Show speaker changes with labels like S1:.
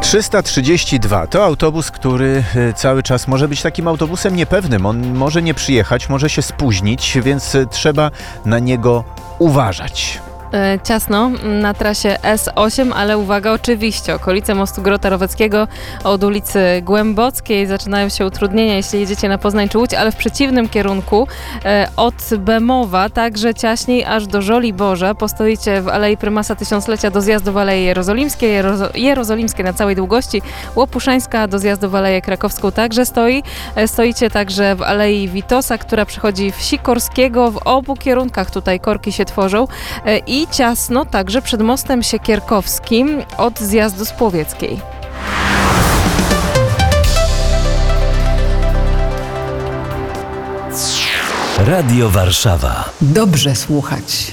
S1: 332 to autobus, który cały czas może być takim autobusem niepewnym. On może nie przyjechać, może się spóźnić, więc trzeba na niego uważać.
S2: Ciasno na trasie S8, ale uwaga, oczywiście okolice mostu Grota Roweckiego od ulicy Głębockiej zaczynają się utrudnienia, jeśli jedziecie na Poznań czy Łódź, ale w przeciwnym kierunku od Bemowa, także ciaśniej aż do Żoliborza. Postoicie w Alei Prymasa Tysiąclecia do zjazdu w Aleje Jerozolimskiej, Jerozolimskie na całej długości, Łopuszańska do zjazdu w Aleję Krakowską także stoi. Stoicie także w Alei Witosa, która przechodzi w Sikorskiego. W obu kierunkach tutaj korki się tworzą i ciasno także przed mostem Siekierkowskim od zjazdu z Płowieckiej.
S3: Radio Warszawa.
S4: Dobrze słuchać.